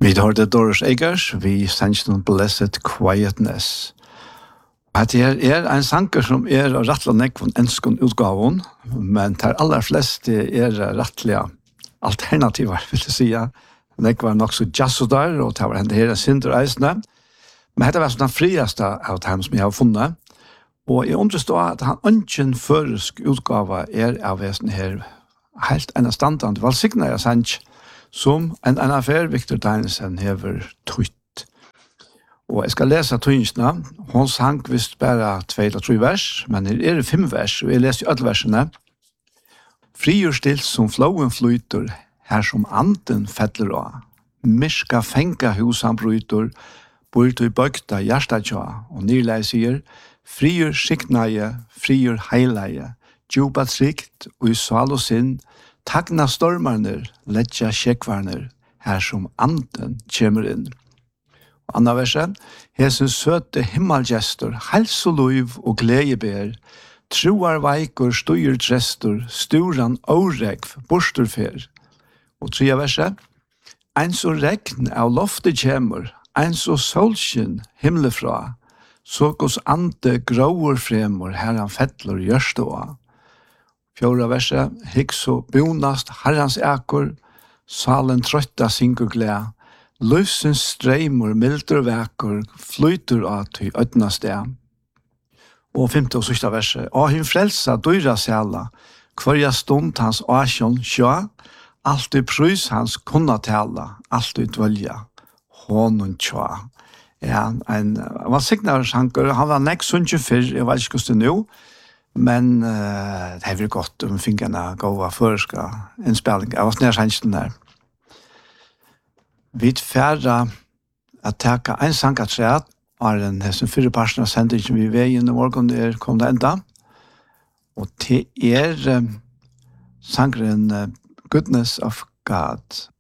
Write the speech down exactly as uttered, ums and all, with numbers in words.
Vi hørte Doris Eggers, vi sendte Blessed Quietness. At det er en sanger som er rettelig nekvån enskån utgaven, men de aller fleste er rettelig alternativer, vil jeg si. Nekvån nok så jazzodar, og det var henne her sinter eisene. Men dette var sånn den frieste av dem som jeg har funnet. Og jeg understår at han ønsken føresk utgave er av vesten her helt enn standard valgsiktene jeg sanns, som en annen affær Victor Danielsen hever trytt. Og jeg skal lese tøynsene. Hun sang visst bare tvei eller tre vers, men her er det fem vers, og jeg leser jo alle versene. Frier stilt som flowen flyter, her som anden fettler av. Miska fenga husan bryter, bort i bøkta hjertatja, og nyrlei sier, frier skiknaie, frier heileie, djupa trygt, og i sval og sinn, tagna stormarner, letja sjekvarner, her som anden kommer inn. Og andre verset, hesen søte himmelgestor, hals og luiv og gledeber, troar veikor, støyer trestor, sturan åregv, borstorfer. Og tredje verset, ein så regn av loftet kjemur, ein så solskinn himmelfra, såkos ande gråer fremor, her han fettler gjørståa. Fjorda verset, hikk så bonast herrans ekor, salen trøtta syngur gled, løsens streimur, mildur vekor, flytur av til ødna sted. Og femte og sista verset, og hin frelsa dyra sela, kvarja stund hans asjon sjå, alt i prys hans kunna tala, alt i dvølja, hånden tjå. Ja, en, han var signar sanker, han var nek sunnkje fyrr, jeg vet ikke hvordan det nå, men uh, det er vel godt om fingrene gåa føreska innspilling. Jeg var snær sannsjen der. Vi færre at teka en sang at træt, var en hessen fyrre parsen av sendingen vi vei inn i morgen, der kom det enda. Og til er uh, sangren uh, Goodness of God.